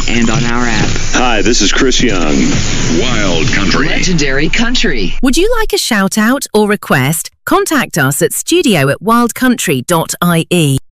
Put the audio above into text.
and on our app. Hi, this is Chris Young. Wild Country. Legendary Country. Would you like a shout out or request? Contact us at studio@wildcountry.ie.